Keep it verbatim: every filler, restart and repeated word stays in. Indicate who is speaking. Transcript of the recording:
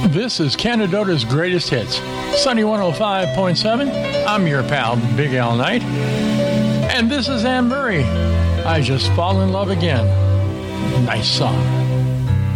Speaker 1: This is Canadota's Greatest Hits. Sunny one oh five point seven. I'm your pal, Big Al Knight. And this is Anne Murray. I Just Fall in Love Again. Nice song.